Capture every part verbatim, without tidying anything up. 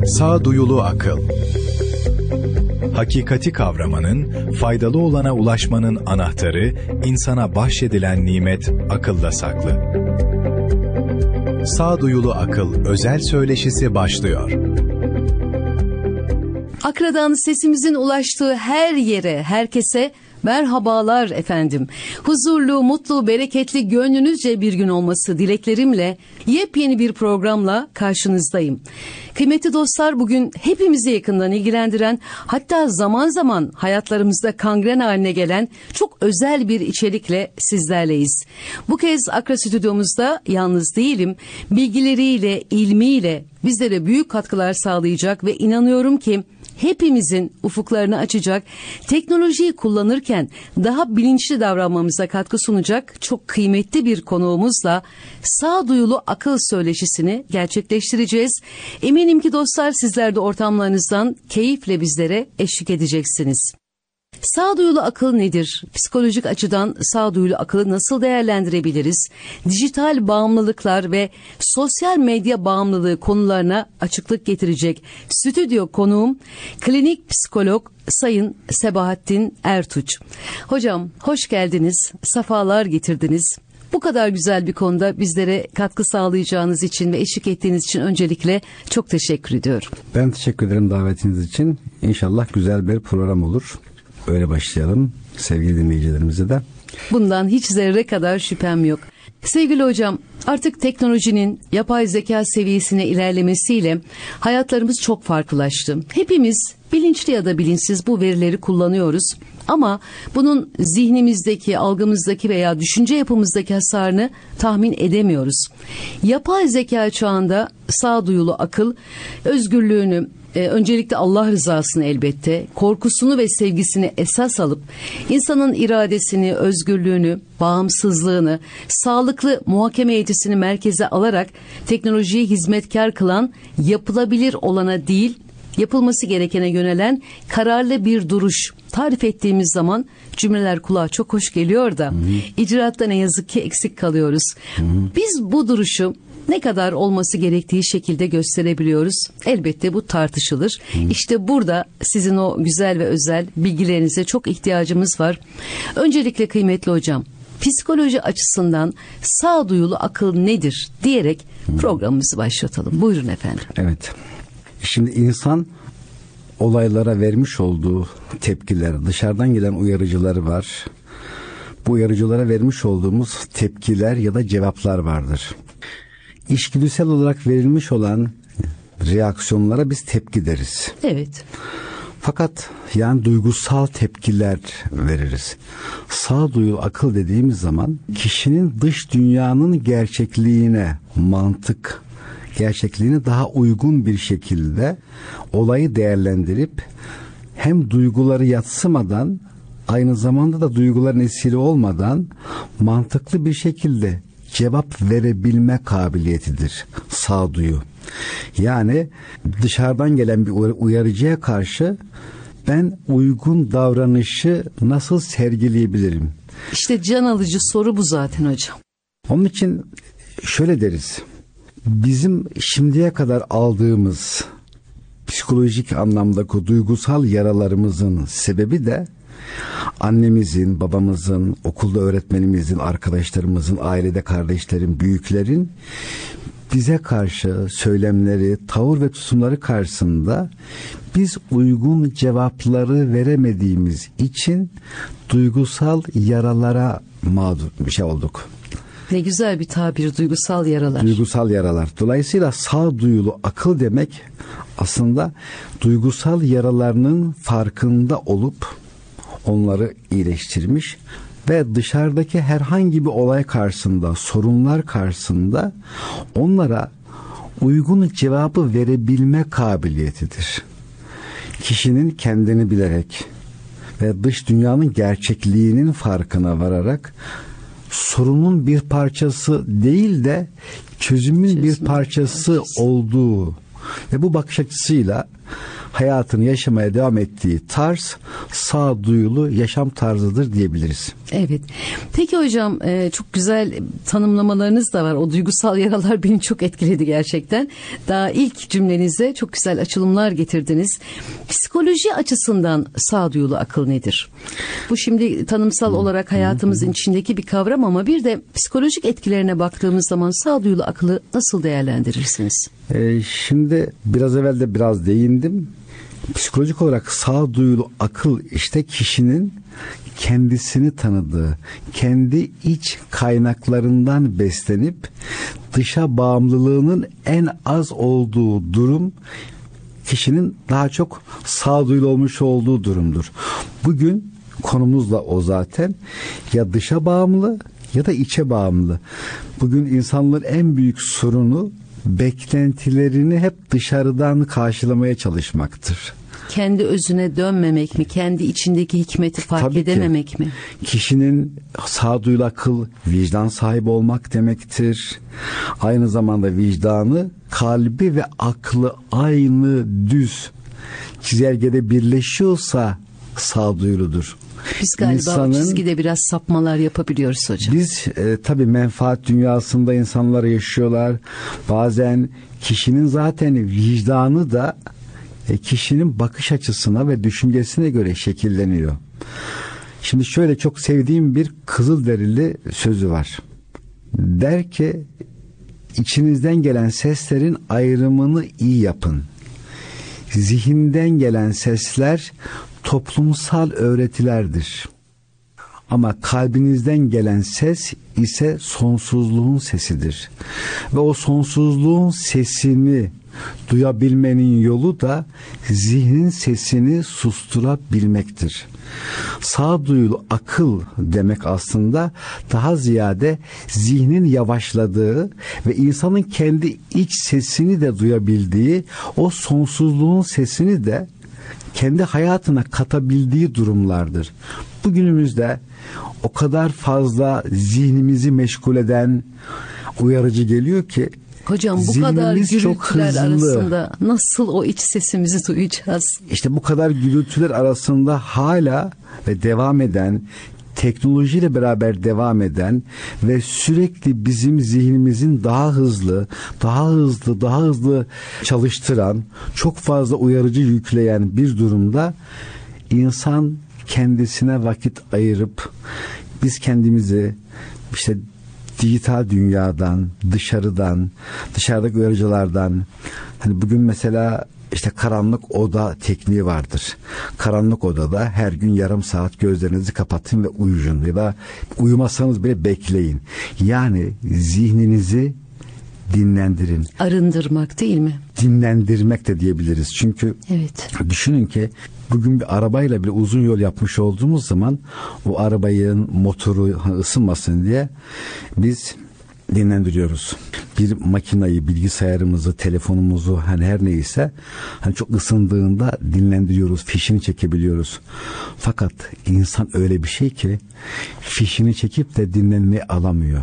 Sağduyulu akıl. Hakikati kavramanın, faydalı olana ulaşmanın anahtarı, insana bahşedilen nimet akılda saklı. Sağduyulu akıl özel söyleşisi başlıyor. Akra'dan sesimizin ulaştığı her yere, herkese merhabalar efendim. Huzurlu, mutlu, bereketli, gönlünüzce bir gün olması dileklerimle yepyeni bir programla karşınızdayım. Kıymetli dostlar, bugün hepimizi yakından ilgilendiren, hatta zaman zaman hayatlarımızda kangren haline gelen çok özel bir içerikle sizlerleyiz. Bu kez Akra stüdyomuzda yalnız değilim. Bilgileriyle, ilmiyle bizlere büyük katkılar sağlayacak ve inanıyorum ki hepimizin ufuklarını açacak, teknolojiyi kullanırken daha bilinçli davranmamıza katkı sunacak çok kıymetli bir konuğumuzla sağduyulu akıl söyleşisini gerçekleştireceğiz. Eminim ki dostlar, sizler de ortamlarınızdan keyifle bizlere eşlik edeceksiniz. Sağduyulu akıl nedir? Psikolojik açıdan sağduyulu akılı nasıl değerlendirebiliriz? Dijital bağımlılıklar ve sosyal medya bağımlılığı konularına açıklık getirecek stüdyo konuğum klinik psikolog Sayın Sebahattin Ertuğ. Hocam hoş geldiniz, safalar getirdiniz. Bu kadar güzel bir konuda bizlere katkı sağlayacağınız için ve eşlik ettiğiniz için öncelikle çok teşekkür ediyorum. Ben teşekkür ederim davetiniz için. İnşallah güzel bir program olur. Öyle başlayalım sevgili dinleyicilerimize de. Bundan hiç zerre kadar şüphem yok. Sevgili hocam, artık teknolojinin yapay zeka seviyesine ilerlemesiyle hayatlarımız çok farklılaştı. Hepimiz bilinçli ya da bilinçsiz bu verileri kullanıyoruz. Ama bunun zihnimizdeki, algımızdaki veya düşünce yapımızdaki hasarını tahmin edemiyoruz. Yapay zeka çağında sağduyulu akıl özgürlüğünü, Ee, öncelikle Allah rızasını elbette, korkusunu ve sevgisini esas alıp insanın iradesini, özgürlüğünü, bağımsızlığını, sağlıklı muhakeme yetisini merkeze alarak teknolojiye hizmetkar kılan, yapılabilir olana değil, yapılması gerekene yönelen kararlı bir duruş tarif ettiğimiz zaman cümleler kulağa çok hoş geliyor da, hı hı, icraatta ne yazık ki eksik kalıyoruz. Hı hı. Biz bu duruşu ne kadar olması gerektiği şekilde gösterebiliyoruz? Elbette bu tartışılır. Hı. İşte burada sizin o güzel ve özel bilgilerinize çok ihtiyacımız var. Öncelikle kıymetli hocam, psikoloji açısından sağduyulu akıl nedir diyerek Hı. programımızı başlatalım. Buyurun efendim. Evet. Şimdi insan olaylara vermiş olduğu tepkiler, dışarıdan gelen uyarıcıları var. Bu uyarıcılara vermiş olduğumuz tepkiler ya da cevaplar vardır. İçgüdüsel olarak verilmiş olan reaksiyonlara biz tepki deriz. Evet. Fakat yani duygusal tepkiler veririz. Sağduyulu akıl dediğimiz zaman kişinin dış dünyanın gerçekliğine, mantık gerçekliğine daha uygun bir şekilde olayı değerlendirip hem duyguları yadsımadan, aynı zamanda da duyguların esiri olmadan mantıklı bir şekilde cevap verebilme kabiliyetidir sağduyu. Yani dışarıdan gelen bir uyarıcıya karşı ben uygun davranışı nasıl sergileyebilirim? İşte can alıcı soru bu zaten hocam. Onun için şöyle deriz. Bizim şimdiye kadar aldığımız psikolojik anlamdaki duygusal yaralarımızın sebebi de annemizin, babamızın, okulda öğretmenimizin, arkadaşlarımızın, ailede kardeşlerin, büyüklerin bize karşı söylemleri, tavır ve tutumları karşısında biz uygun cevapları veremediğimiz için duygusal yaralara mağdur bir şey olduk. Ne güzel bir tabir, duygusal yaralar. Duygusal yaralar. Dolayısıyla sağduyulu akıl demek aslında duygusal yaralarının farkında olup onları iyileştirmiş ve dışarıdaki herhangi bir olay karşısında, sorunlar karşısında onlara uygun cevabı verebilme kabiliyetidir. Kişinin kendini bilerek ve dış dünyanın gerçekliğinin farkına vararak sorunun bir parçası değil de çözümün Çözüm. bir parçası olduğu ve bu bakış açısıyla hayatını yaşamaya devam ettiği tarz sağduyulu yaşam tarzıdır diyebiliriz. Evet. Peki hocam, e, çok güzel tanımlamalarınız da var. O duygusal yaralar beni çok etkiledi gerçekten. Daha ilk cümlenize çok güzel açılımlar getirdiniz. Psikoloji açısından sağduyulu akıl nedir? Bu şimdi tanımsal olarak hayatımızın içindeki bir kavram ama bir de psikolojik etkilerine baktığımız zaman sağduyulu akıllı nasıl değerlendirirsiniz? Ee, şimdi biraz evvel de biraz değindim. Psikolojik olarak sağduyulu akıl işte kişinin kendisini tanıdığı, kendi iç kaynaklarından beslenip dışa bağımlılığının en az olduğu durum, kişinin daha çok sağduyulu olmuş olduğu durumdur. Bugün konumuz da o zaten. Ya dışa bağımlı ya da içe bağımlı. Bugün insanların en büyük sorunu beklentilerini hep dışarıdan karşılamaya çalışmaktır. Kendi özüne dönmemek mi? Kendi içindeki hikmeti fark Tabii edememek ki. mi? Kişinin sağduyulu akıl, vicdan sahibi olmak demektir. Aynı zamanda vicdanı, kalbi ve aklı aynı düz çizelgede birleşiyorsa sağduyuludur. Biz galiba İnsanın, o çizgide biraz sapmalar yapabiliyoruz hocam. Biz e, tabii menfaat dünyasında insanlar yaşıyorlar. Bazen kişinin zaten vicdanı da e, kişinin bakış açısına ve düşüncesine göre şekilleniyor. Şimdi şöyle çok sevdiğim bir Kızılderili sözü var. Der ki, içinizden gelen seslerin ayrımını iyi yapın. Zihinden gelen sesler toplumsal öğretilerdir. Ama kalbinizden gelen ses ise sonsuzluğun sesidir. Ve o sonsuzluğun sesini duyabilmenin yolu da zihnin sesini susturabilmektir. Sağduyulu akıl demek aslında daha ziyade zihnin yavaşladığı ve insanın kendi iç sesini de duyabildiği, o sonsuzluğun sesini de kendi hayatına katabildiği durumlardır. Bugünümüzde o kadar fazla zihnimizi meşgul eden uyarıcı geliyor ki, hocam bu kadar gürültüler arasında nasıl o iç sesimizi duyacağız? İşte bu kadar gürültüler arasında hala ve devam eden, teknolojiyle beraber devam eden ve sürekli bizim zihnimizin daha hızlı, daha hızlı, daha hızlı çalıştıran, çok fazla uyarıcı yükleyen bir durumda insan kendisine vakit ayırıp biz kendimizi işte dijital dünyadan, dışarıdan, dışarıdaki uyarıcılardan, hani bugün mesela işte karanlık oda tekniği vardır. Karanlık odada her gün yarım saat gözlerinizi kapatın ve uyuyun ya da uyumasanız bile bekleyin. Yani zihninizi dinlendirin. Arındırmak değil mi? Dinlendirmek de diyebiliriz. Çünkü evet. Düşünün ki bugün bir arabayla bile uzun yol yapmış olduğumuz zaman o arabanın motoru ısınmasın diye biz dinlendiriyoruz. Bir makinayı, bilgisayarımızı, telefonumuzu, hani her neyse hani çok ısındığında dinlendiriyoruz, fişini çekebiliyoruz. Fakat insan öyle bir şey ki fişini çekip de dinlenmeyi alamıyor.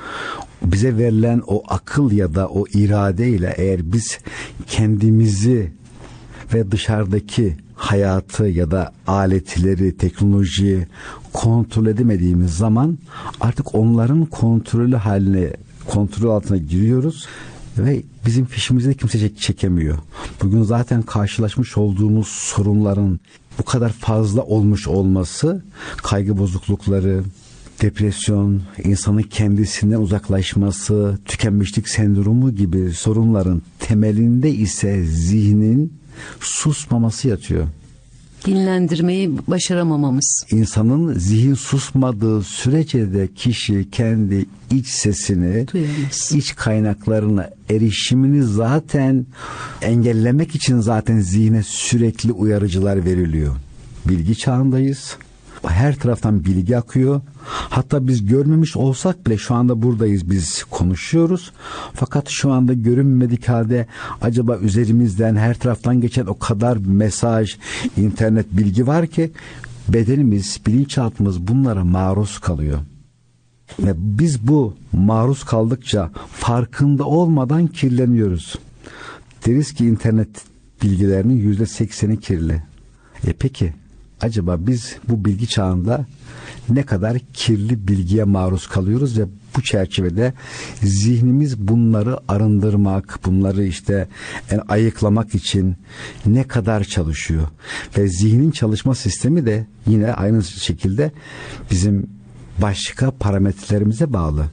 Bize verilen o akıl ya da o iradeyle eğer biz kendimizi ve dışarıdaki hayatı ya da aletleri, teknolojiyi kontrol edemediğimiz zaman artık onların kontrolü haline, kontrol altına giriyoruz ve bizim fişimizi de kimse çekemiyor. Bugün zaten karşılaşmış olduğumuz sorunların bu kadar fazla olmuş olması, kaygı bozuklukları, depresyon, insanın kendisinden uzaklaşması, tükenmişlik sendromu gibi sorunların temelinde ise zihnin susmaması yatıyor. Dinlendirmeyi başaramamamız. İnsanın zihin susmadığı sürece de kişi kendi iç sesini, duyamaz. İç kaynaklarına erişimini zaten engellemek için zaten zihne sürekli uyarıcılar veriliyor. Bilgi çağındayız. Her taraftan bilgi akıyor. Hatta biz görmemiş olsak bile şu anda buradayız, biz konuşuyoruz. Fakat şu anda görünmedik halde acaba üzerimizden her taraftan geçen o kadar mesaj, internet bilgi var ki bedenimiz, bilinçaltımız bunlara maruz kalıyor. Ve biz bu maruz kaldıkça farkında olmadan kirleniyoruz. Deriz ki internet bilgilerinin yüzde sekseni kirli. E peki acaba biz bu bilgi çağında ne kadar kirli bilgiye maruz kalıyoruz ve bu çerçevede zihnimiz bunları arındırmak, bunları işte yani ayıklamak için ne kadar çalışıyor? Ve zihnin çalışma sistemi de yine aynı şekilde bizim başka parametrelerimize bağlı.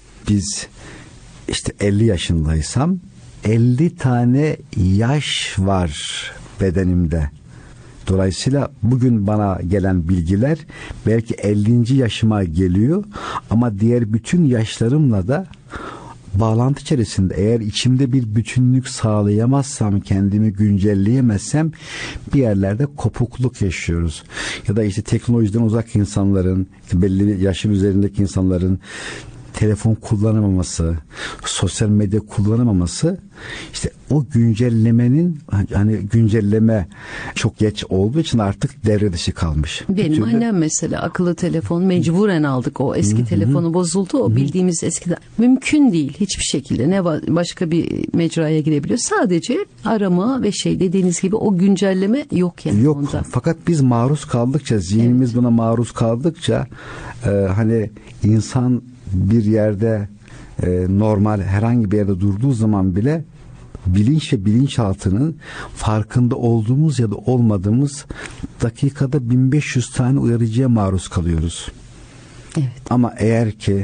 Biz işte elli yaşındaysam elli tane yaş var bedenimde. Dolayısıyla bugün bana gelen bilgiler belki ellinci yaşıma geliyor ama diğer bütün yaşlarımla da bağlantı içerisinde. Eğer içimde bir bütünlük sağlayamazsam, kendimi güncelleyemezsem bir yerlerde kopukluk yaşıyoruz. Ya da işte teknolojiden uzak insanların, belli yaşın üzerindeki insanların telefon kullanamaması, sosyal medya kullanamaması, işte o güncellemenin, hani güncelleme çok geç olduğu için artık devre dışı kalmış. Benim türlü... annem mesela akıllı telefon mecburen aldık, o eski Hı-hı. telefonu bozuldu, o Hı-hı. bildiğimiz eskiden mümkün değil hiçbir şekilde, ne başka bir mecraya girebiliyor, sadece arama ve şey dediğiniz gibi o güncelleme yok yani yok onda. Fakat biz maruz kaldıkça, zihnimiz evet. buna maruz kaldıkça e, hani insan bir yerde e, normal herhangi bir yerde durduğu zaman bile bilinç ve bilinçaltının farkında olduğumuz ya da olmadığımız dakikada bin beş yüz tane uyarıcıya maruz kalıyoruz. Evet. Ama eğer ki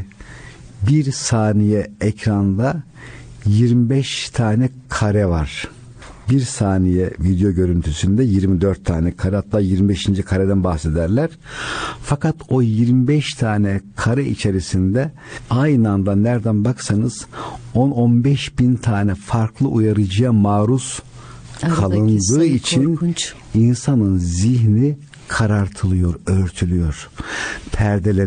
bir saniye ekranda yirmi beş tane kare var. Bir saniye video görüntüsünde yirmi dört tane kare, hatta yirmi beşinci kareden bahsederler. Fakat o yirmi beş tane kare içerisinde aynı anda nereden baksanız on on beş bin tane farklı uyarıcıya maruz Aradaki kalındığı için korkunç. insanın zihni karartılıyor, örtülüyor. Perdeler